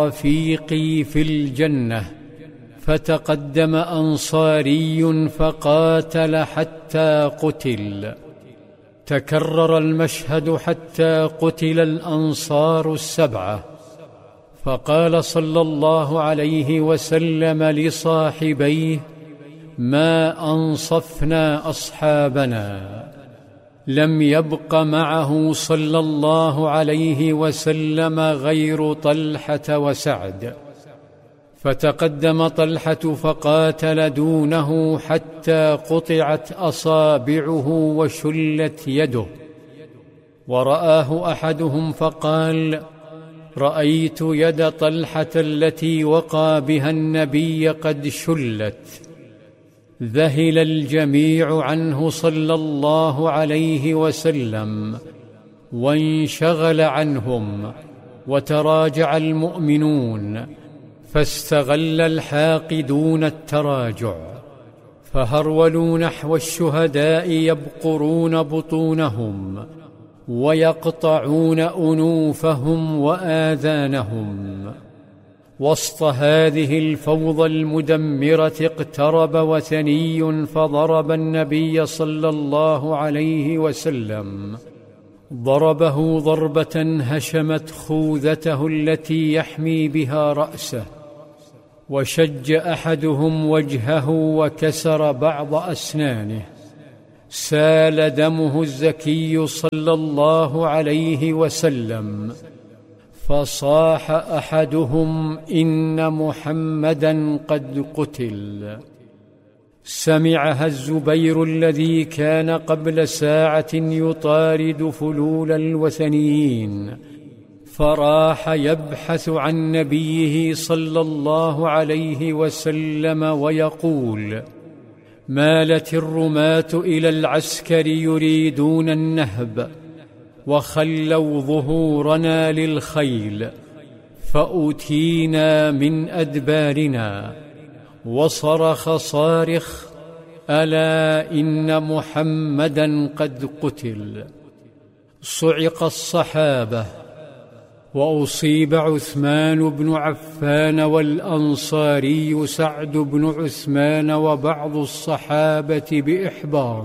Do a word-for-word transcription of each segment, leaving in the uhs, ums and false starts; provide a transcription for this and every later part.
رفيقي في الجنة. فتقدم أنصاري فقاتل حتى قتل. تكرر المشهد حتى قتل الأنصار السبعة. فقال صلى الله عليه وسلم لصاحبيه: ما أنصفنا أصحابنا. لم يبق معه صلى الله عليه وسلم غير طلحة وسعد. فتقدم طلحة فقاتل دونه حتى قطعت أصابعه وشلت يده. ورآه أحدهم فقال: رأيت يد طلحة التي وقى بها النبي قد شلت. ذهل الجميع عنه صلى الله عليه وسلم وانشغل عنهم، وتراجع المؤمنون، فاستغل الحاقدون التراجع، فهرولوا نحو الشهداء يبقرون بطونهم ويقطعون أنوفهم وآذانهم. وسط هذه الفوضى المدمرة اقترب وثني فضرب النبي صلى الله عليه وسلم. ضربه ضربة هشمت خوذته التي يحمي بها رأسه، وشج أحدهم وجهه وكسر بعض أسنانه. سال دمه الزكي صلى الله عليه وسلم. فصاح أحدهم: إن محمدًا قد قتل. سمعها الزبير الذي كان قبل ساعة يطارد فلول الوثنيين، فراح يبحث عن نبيه صلى الله عليه وسلم ويقول: مالت الرماة إلى العسكر يريدون النهب، وخلوا ظهورنا للخيل، فأتينا من أدبارنا. وصرخ صارخ: ألا إن محمدًا قد قتل. صعق الصحابة، وأصيب عثمان بن عفان والأنصاري سعد بن عثمان وبعض الصحابة بإحباط،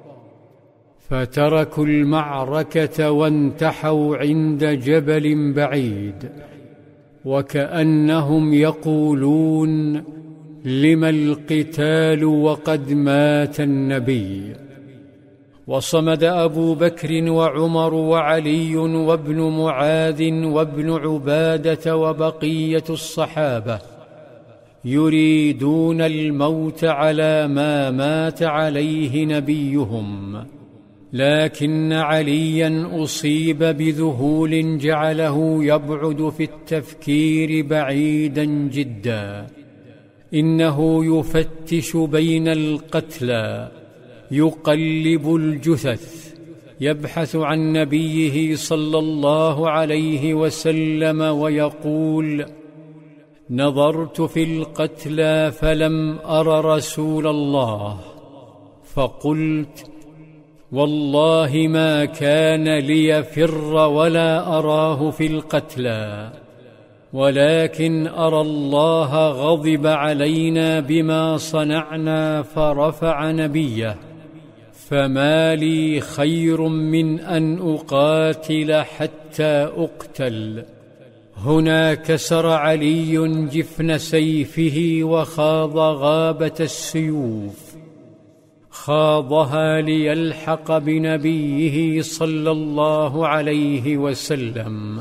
فتركوا المعركة وانتحوا عند جبل بعيد، وكأنهم يقولون: لم القتال وقد مات النبي. وصمد أبو بكر وعمر وعلي وابن معاذ وابن عبادة وبقية الصحابة يريدون الموت على ما مات عليه نبيهم، لكن عليا أصيب بذهول جعله يبعد في التفكير بعيدا جدا. إنه يفتش بين القتلى، يقلب الجثث، يبحث عن نبيه صلى الله عليه وسلم ويقول: نظرت في القتلى فلم أر رسول الله، فقلت: والله ما كان ليفر ولا أراه في القتلى، ولكن أرى الله غضب علينا بما صنعنا فرفع نبيه، فما لي خير من أن أقاتل حتى أقتل. هنا كسر علي جفن سيفه وخاض غابة السيوف، خاضها ليلحق بنبيه صلى الله عليه وسلم.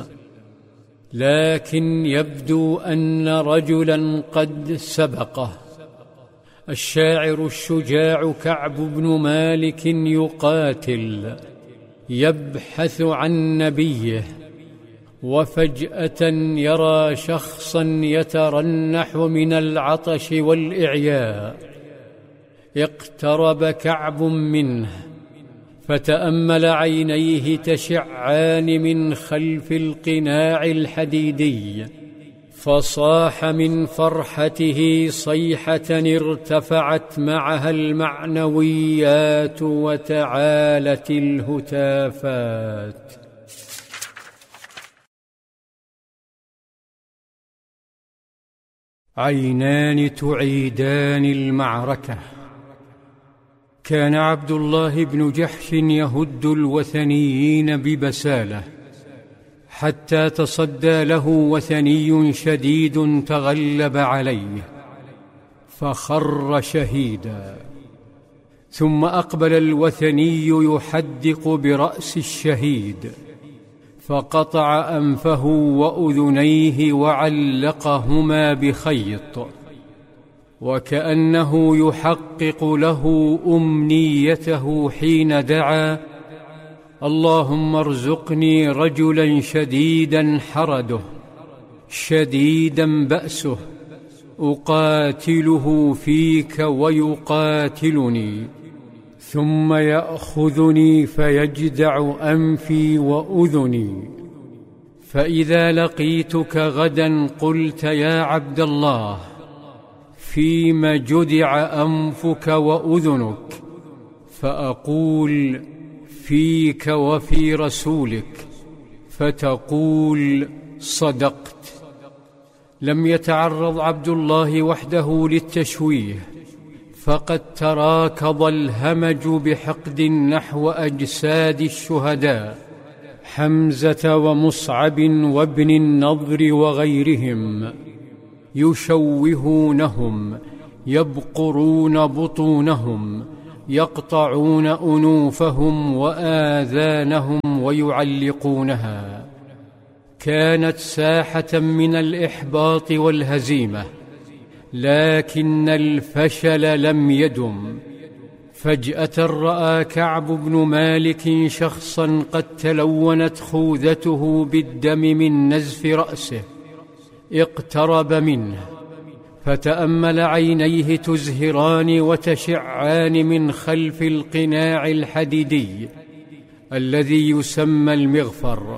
لكن يبدو أن رجلا قد سبقه. الشاعر الشجاع كعب بن مالك يقاتل، يبحث عن نبيه، وفجأة يرى شخصا يترنح من العطش والإعياء. اقترب كعب منه، فتأمل عينيه تشعان من خلف القناع الحديدي، فصاح من فرحته صيحة ارتفعت معها المعنويات وتعالت الهتافات. عينان تعيدان المعركة. كان عبد الله بن جحش يهد الوثنيين ببسالة، حتى تصدى له وثني شديد تغلب عليه فخر شهيدا، ثم أقبل الوثني يحدق برأس الشهيد فقطع أنفه وأذنيه وعلقهما بخيط، وكأنه يحقق له أمنيته حين دعا: اللهم ارزقني رجلا شديدا حرده شديدا بأسه أقاتله فيك ويقاتلني، ثم يأخذني فيجدع أنفي وأذني، فإذا لقيتك غدا قلت: يا عبد الله، فيم جدع أنفك وأذنك؟ فأقول: فيك وفي رسولك، فتقول: صدقت. لم يتعرض عبد الله وحده للتشويه، فقد تراكض الهمج بحقد نحو أجساد الشهداء حمزة ومصعب وابن النضر وغيرهم، يشوهونهم، يبقرون بطونهم، يقطعون أنوفهم وآذانهم ويعلقونها. كانت ساحة من الإحباط والهزيمة، لكن الفشل لم يدم. فجأة رأى كعب بن مالك شخصا قد تلونت خوذته بالدم من نزف رأسه، اقترب منه فتأمل عينيه تزهران وتشعان من خلف القناع الحديدي الذي يسمى المغفر،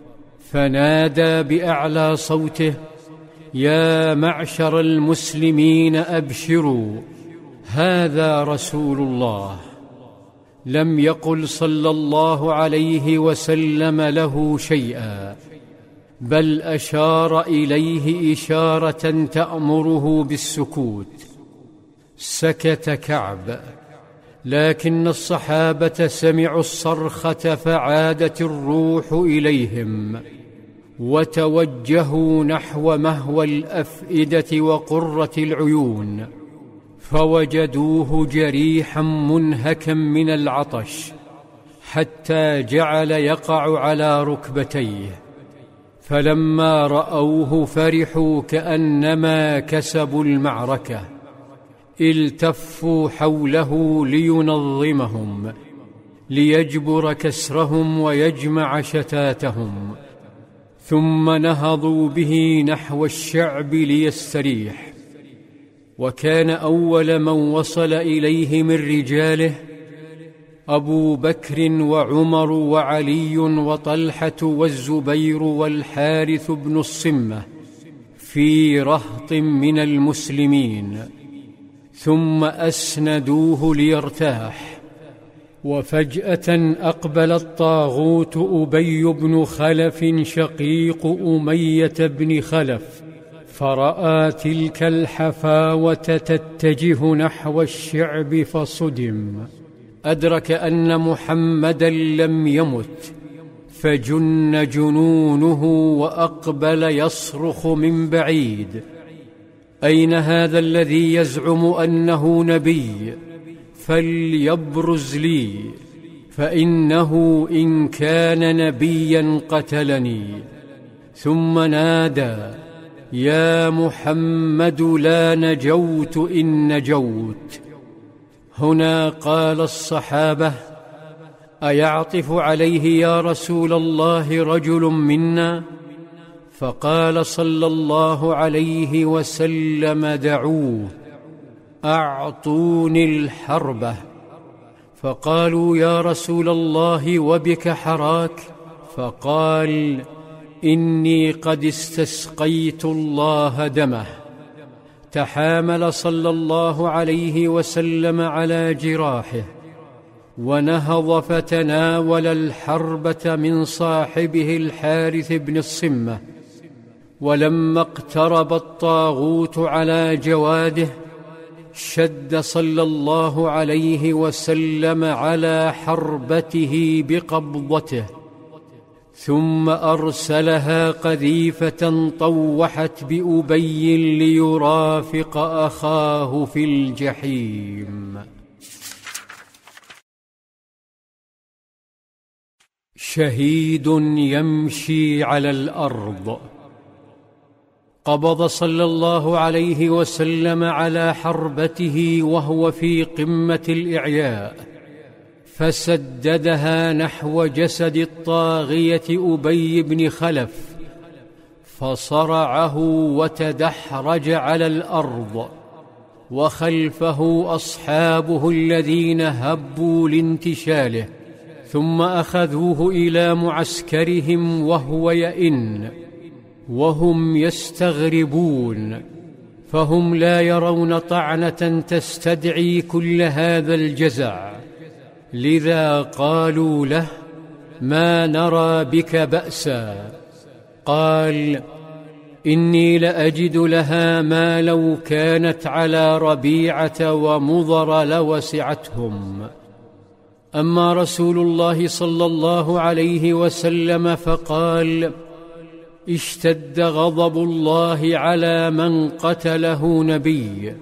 فنادى بأعلى صوته: يا معشر المسلمين أبشروا، هذا رسول الله. لم يقل صلى الله عليه وسلم له شيئا، بل أشار إليه إشارة تأمره بالسكوت. سكت كعب، لكن الصحابة سمعوا الصرخة فعادت الروح إليهم وتوجهوا نحو مهوى الأفئدة وقرة العيون، فوجدوه جريحا منهكا من العطش حتى جعل يقع على ركبتيه. فلما رأوه فرحوا كأنما كسبوا المعركة، التفوا حوله لينظمهم، ليجبر كسرهم ويجمع شتاتهم، ثم نهضوا به نحو الشعب ليستريح. وكان أول من وصل إليه من رجاله أبو بكر وعمر وعلي وطلحة والزبير والحارث بن الصمة في رهط من المسلمين، ثم أسندوه ليرتاح. وفجأة أقبل الطاغوت أبي بن خلف شقيق أمية بن خلف، فرأى تلك الحفاوة تتجه نحو الشعب فصدم. أدرك أن محمدا لم يمت، فجن جنونه وأقبل يصرخ من بعيد: أين هذا الذي يزعم أنه نبي؟ فليبرز لي، فإنه إن كان نبيا قتلني. ثم نادى: يا محمد، لا نجوت إن نجوت. هنا قال الصحابة: أيعطف عليه يا رسول الله رجل منا؟ فقال صلى الله عليه وسلم: دعوه، أعطوني الحربة. فقالوا: يا رسول الله، وبك حراك؟ فقال: إني قد استسقيت الله دمه. تحامل صلى الله عليه وسلم على جراحه، ونهض فتناول الحربة من صاحبه الحارث بن الصمة، ولما اقترب الطاغوت على جواده شد صلى الله عليه وسلم على حربته بقبضته، ثم أرسلها قذيفة طوحت بأبي ليرافق أخاه في الجحيم. شهيد يمشي على الأرض. قبض صلى الله عليه وسلم على حربته وهو في قمة الإعياء، فسددها نحو جسد الطاغية أبي بن خلف، فصرعه وتدحرج على الأرض، وخلفه أصحابه الذين هبوا لانتشاله، ثم أخذوه إلى معسكرهم وهو يئن، وهم يستغربون، فهم لا يرون طعنة تستدعي كل هذا الجزع، لذا قالوا له: ما نرى بك بأسا. قال: إني لأجد لها ما لو كانت على ربيعة ومضر لوسعتهم. أما رسول الله صلى الله عليه وسلم فقال: اشتد غضب الله على من قتله نبي،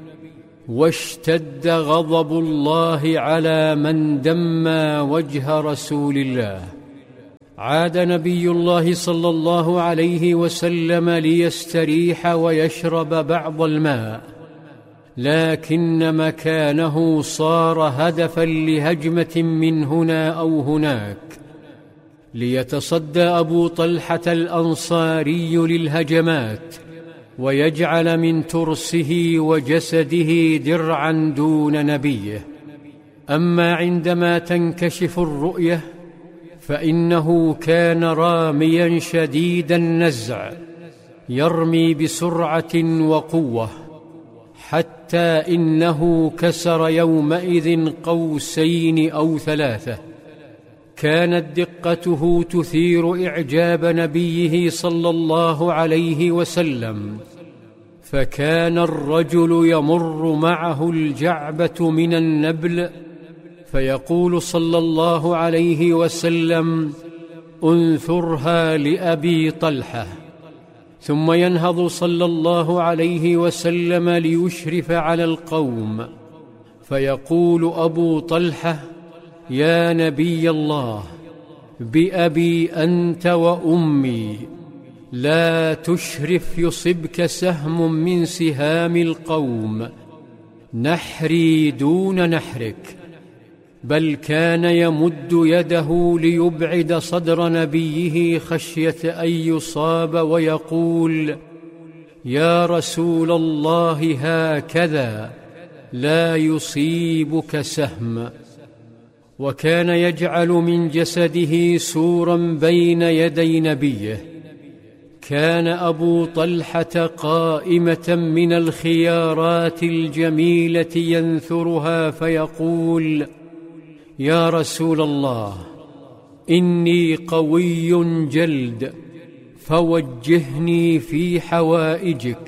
واشتد غضب الله على من دمى وجه رسول الله. عاد نبي الله صلى الله عليه وسلم ليستريح ويشرب بعض الماء، لكن مكانه صار هدفا لهجمة من هنا أو هناك، ليتصدى أبو طلحة الأنصاري للهجمات ويجعل من ترسه وجسده درعا دون نبيه. أما عندما تنكشف الرؤية فإنه كان راميا شديد النزع، يرمي بسرعة وقوة، حتى إنه كسر يومئذ قوسين أو ثلاثة. كانت دقته تثير إعجاب نبيه صلى الله عليه وسلم، فكان الرجل يمر معه الجعبة من النبل، فيقول صلى الله عليه وسلم: انثرها لأبي طلحة، ثم ينهض صلى الله عليه وسلم ليشرف على القوم، فيقول أبو طلحة: يا نبي الله، بأبي أنت وأمي، لا تشرف يصبك سهم من سهام القوم، نحري دون نحرك. بل كان يمد يده ليبعد صدر نبيه خشية أن يصاب، ويقول: يا رسول الله، هكذا لا يصيبك سهم. وكان يجعل من جسده سورا بين يدي نبيه. كان أبو طلحة قائمة من الخيارات الجميلة ينثرها، فيقول: يا رسول الله، إني قوي جلد، فوجهني في حوائجك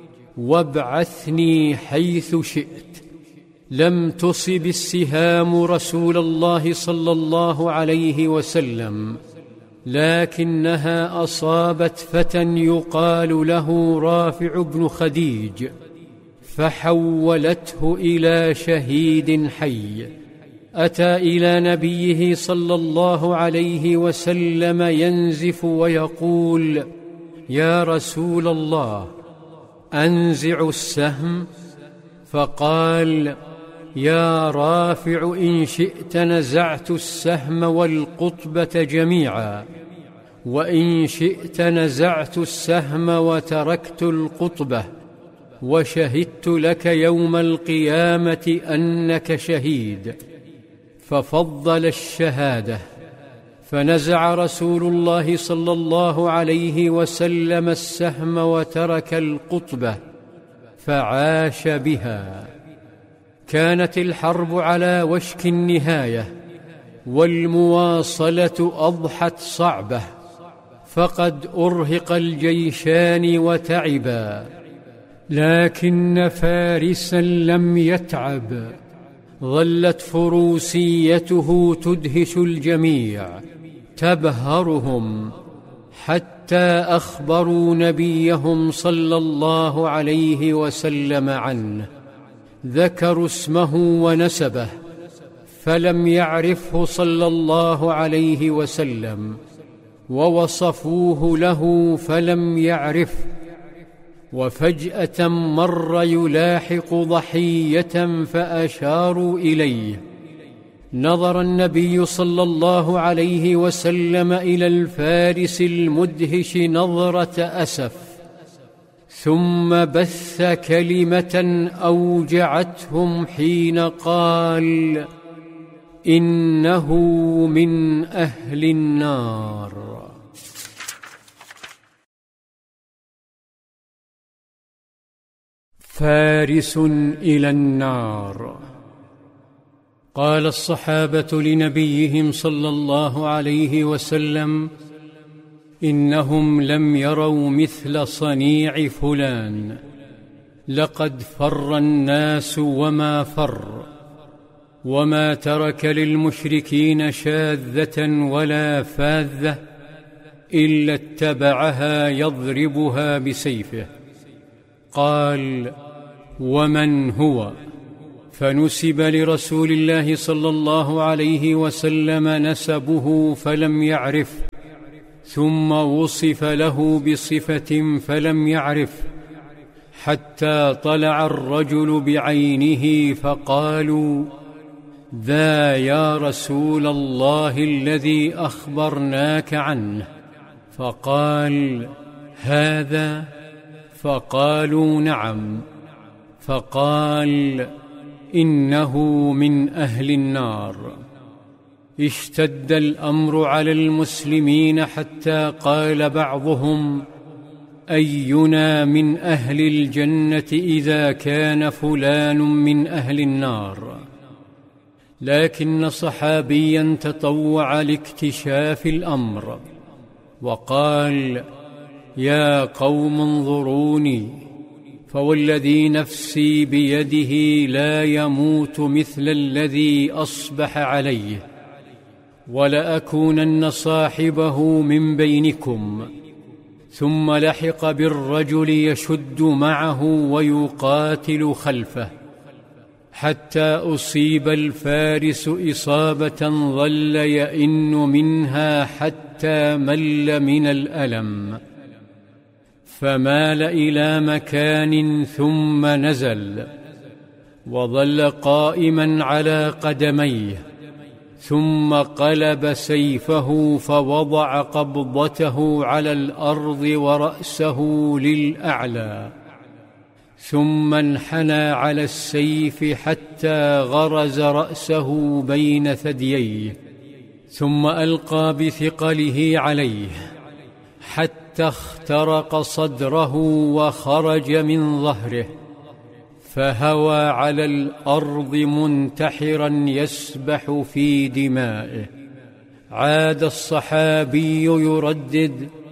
وابعثني حيث شئت. لم تصب السهام رسول الله صلى الله عليه وسلم، لكنها أصابت فتى يقال له رافع بن خديج، فحولته إلى شهيد حي. أتى إلى نبيه صلى الله عليه وسلم ينزف ويقول: يا رسول الله، أنزع السهم؟ فقال: يا رافع، إن شئت نزعت السهم والقطبة جميعا، وإن شئت نزعت السهم وتركت القطبة، وشهدت لك يوم القيامة أنك شهيد. ففضل الشهادة، فنزع رسول الله صلى الله عليه وسلم السهم وترك القطبة، فعاش بها. كانت الحرب على وشك النهاية، والمواصلة أضحت صعبة، فقد أرهق الجيشان وتعبا، لكن فارسا لم يتعب، ظلت فروسيته تدهش الجميع تبهرهم، حتى أخبروا نبيهم صلى الله عليه وسلم عنه، ذكروا اسمه ونسبه فلم يعرفه صلى الله عليه وسلم، ووصفوه له فلم يعرفه، وفجأة مر يلاحق ضحية فأشاروا إليه. نظر النبي صلى الله عليه وسلم إلى الفارس المدهش نظرة أسف، ثم بث كلمة أوجعتهم حين قال: إنه من أهل النار. فارس إلى النار. قال الصحابة لنبيهم صلى الله عليه وسلم: إنهم لم يروا مثل صنيع فلان، لقد فر الناس وما فر، وما ترك للمشركين شاذة ولا فاذة إلا اتبعها يضربها بسيفه. قال: ومن هو؟ فنسب لرسول الله صلى الله عليه وسلم نسبه فلم يعرف، ثم وصف له بصفة فلم يعرف، حتى طلع الرجل بعينه فقالوا: ذا يا رسول الله الذي أخبرناك عنه. فقال: هذا؟ فقالوا: نعم. فقال: إنه من أهل النار. اشتد الأمر على المسلمين حتى قال بعضهم: أينا من أهل الجنة إذا كان فلان من أهل النار؟ لكن صحابيا تطوع لاكتشاف الأمر وقال: يا قوم انظروني، فوالذي نفسي بيده لا يموت مثل الذي أصبح عليه، ولأكونن صاحبه من بينكم. ثم لحق بالرجل يشد معه ويقاتل خلفه، حتى أصيب الفارس إصابة ظل يئن منها حتى مل من الألم، فمال إلى مكان ثم نزل، وظل قائما على قدميه، ثم قلب سيفه فوضع قبضته على الأرض ورأسه للأعلى، ثم انحنى على السيف حتى غرز رأسه بين ثدييه، ثم ألقى بثقله عليه حتى اخترق صدره وخرج من ظهره، فهوى على الأرض منتحرا يسبح في دمائه. عاد الصحابي يردد: